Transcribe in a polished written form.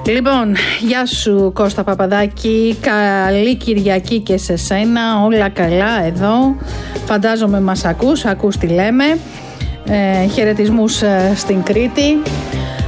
Λοιπόν, γεια σου Κώστα Παπαδάκη, καλή Κυριακή και σε σένα, όλα καλά εδώ, φαντάζομαι μας ακούς τι λέμε, χαιρετισμούς στην Κρήτη.